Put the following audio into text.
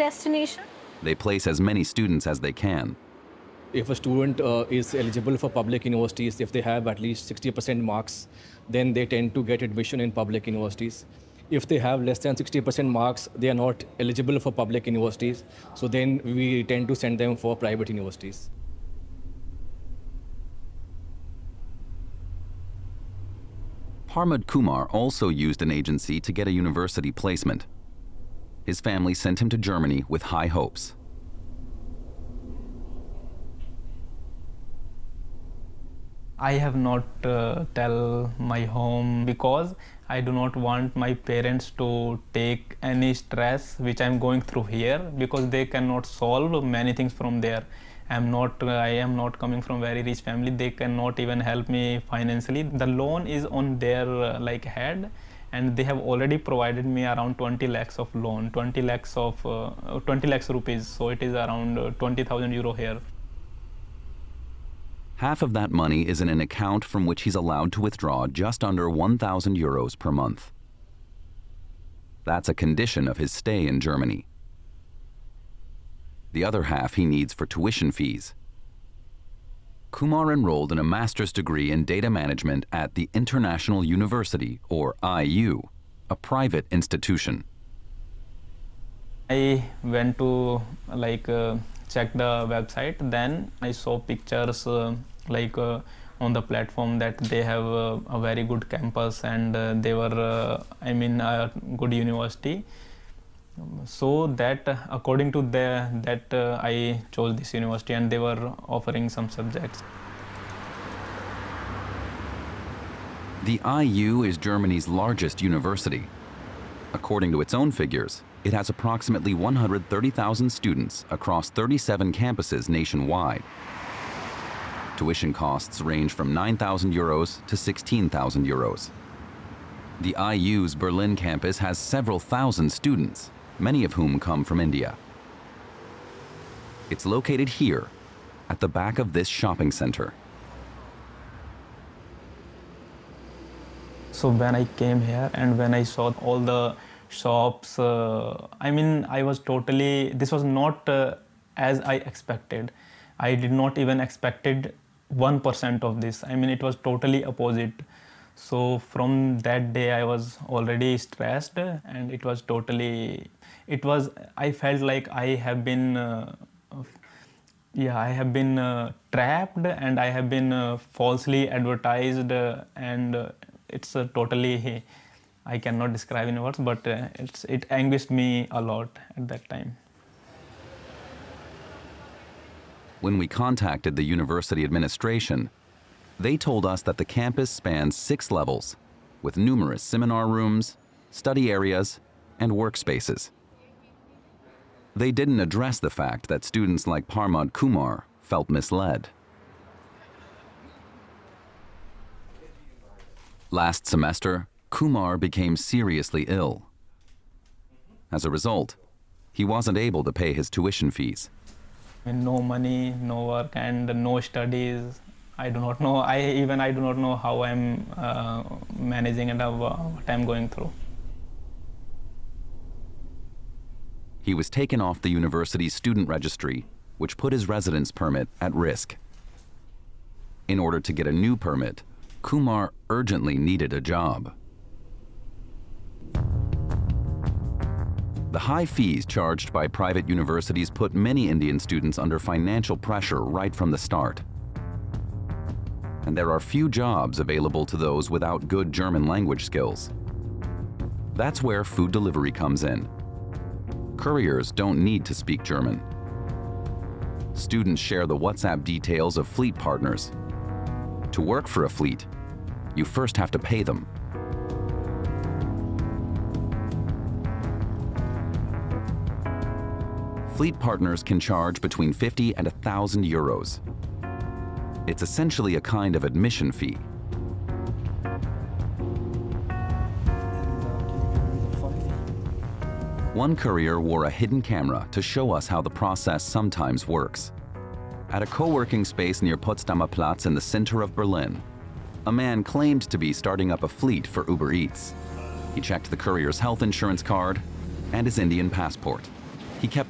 destination? They place as many students as they can. If a student is eligible for public universities, if they have at least 60% marks, then they tend to get admission in public universities. If they have less than 60% marks, they are not eligible for public universities. So then we tend to send them for private universities. Parmod Kumar also used an agency to get a university placement. His family sent him to Germany with high hopes. I have not tell my home because I do not want my parents to take any stress which I'm going through here, because they cannot solve many things from there. I am not coming from very rich family. They cannot even help me financially. The loan is on their head, and they have already provided me around 20 lakhs of loan, 20 lakhs rupees. So it is around 20,000 euro here. Half of that money is in an account from which he's allowed to withdraw just under 1,000 euros per month. That's a condition of his stay in Germany. The other half he needs for tuition fees. Kumar enrolled in a master's degree in data management at the International University, or IU, a private institution. I went to check the website. Then I saw pictures on the platform that they have a very good campus, and they were a good university. So that according to that I chose this university, and they were offering some subjects. The IU is Germany's largest university. According to its own figures, it has approximately 130,000 students across 37 campuses nationwide. Tuition costs range from 9,000 euros to 16,000 euros. The IU's Berlin campus has several thousand students, many of whom come from India. It's located here, at the back of this shopping center. So when I came here and when I saw all the shops, this was not as I expected. I did not even expected 1% of this. It was totally opposite. So from that day I was already stressed, and I felt like I have been trapped, and I have been falsely advertised, and it's totally, I cannot describe in words, but it anguished me a lot at that time. When we contacted the university administration, they told us that the campus spans 6 levels, with numerous seminar rooms, study areas, and workspaces. They didn't address the fact that students like Parmod Kumar felt misled. Last semester, Kumar became seriously ill. As a result, he wasn't able to pay his tuition fees. No money, no work, and no studies. I do not know. I do not know how I'm managing and what I'm going through. He was taken off the university's student registry, which put his residence permit at risk. In order to get a new permit, Kumar urgently needed a job. The high fees charged by private universities put many Indian students under financial pressure right from the start. And there are few jobs available to those without good German language skills. That's where food delivery comes in. Couriers don't need to speak German. Students share the WhatsApp details of fleet partners. To work for a fleet, you first have to pay them. Fleet partners can charge between 50 and 1,000 euros. It's essentially a kind of admission fee. One courier wore a hidden camera to show us how the process sometimes works. At a co-working space near Potsdamer Platz in the center of Berlin, a man claimed to be starting up a fleet for Uber Eats. He checked the courier's health insurance card and his Indian passport. He kept